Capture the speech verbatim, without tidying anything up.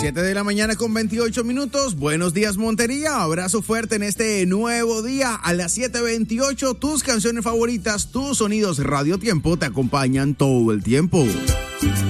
siete de la mañana con veintiocho minutos. Buenos días, Montería. Abrazo fuerte en este nuevo día. A las siete veintiocho, tus canciones favoritas, tus sonidos Radio Tiempo te acompañan todo el tiempo.